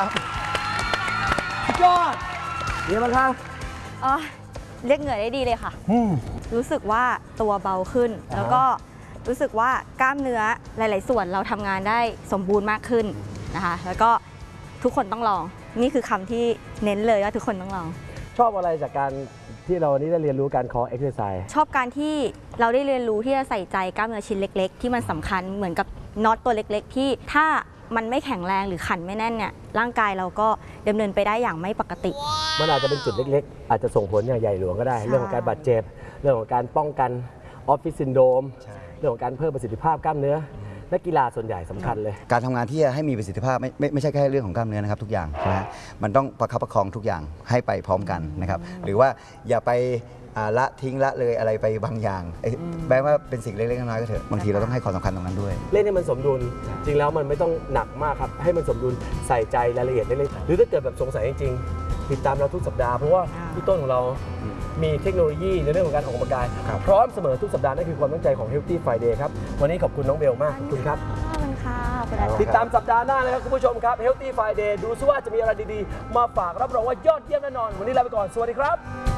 ครับยอดเยี่ยมมากเรียกเหงื่อได้ดีเลยค่ะรู้สึกว่าตัวเบาขึ้น แล้วก็รู้สึกว่ากล้ามเนื้อหลายๆส่วนเราทำงานได้สมบูรณ์มากขึ้นนะคะแล้วก็ทุกคนต้องลองนี่คือคำที่เน้นเลยว่าทุกคนต้องลองชอบอะไรจากการที่เรานี้ได้เรียนรู้การคอเอ็กซ์ไซส์ชอบการที่เราได้เรียนรู้ที่จะใส่ใจกล้ามเนื้อชิ้นเล็กๆที่มันสำคัญเหมือนกับน็อตตัวเล็กๆที่ถ้ามันไม่แข็งแรงหรือขันไม่แน่นเนี่ยร่างกายเราก็ดำเนินไปได้อย่างไม่ปกติมันอาจจะเป็นจุดเล็กๆอาจจะส่งผลอย่างใหญ่หลวงก็ได้เรื่องของการบาดเจ็บเรื่องของการป้องกันออฟฟิศซินโดรมเรื่องของการเพิ่มประสิทธิภาพกล้ามเนื้อนักกีฬาส่วนใหญ่สำคัญเลยการทำงานที่จะให้มีประสิทธิภาพไม่ใช่แค่เรื่องของกล้ามเนื้อนะครับทุกอย่างนะมันต้องประคับประคองทุกอย่างให้ไปพร้อมกันนะครับหรือว่าอย่าไปละทิ้งละเลยอะไรไปบางอย่างแม้ว่าเป็นสิ่งเล็กๆน้อยๆก็เถอะบางทีเราต้องให้ความสำคัญตรงนั้นด้วยเล่นให้มันสมดุลจริงแล้วมันไม่ต้องหนักมากครับให้มันสมดุลใส่ใจรายละเอียดเล็กๆหรือถ้าเกิดแบบสงสัยจริงๆติดตามเราทุกสัปดาห์เพราะว่าพี่ต้นของเรามีเทคโนโลยีในเรื่องของการออกกำลังกายพร้อมเสมอทุกสัปดาห์นั่นคือความตั้งใจของ Healthy Friday ครับวันนี้ขอบคุณน้องเบลมากขอบคุณครับขอบคุณค่ะติดตามสัปดาห์หน้านะครับคุณผู้ชมครับ Healthy Friday ดูซิว่าจะมีอะไรดีๆมาฝากรับรองว่ายอดเยี่ยมแน่นอนวันนี้ลาไปก่อนสวัสดีครับ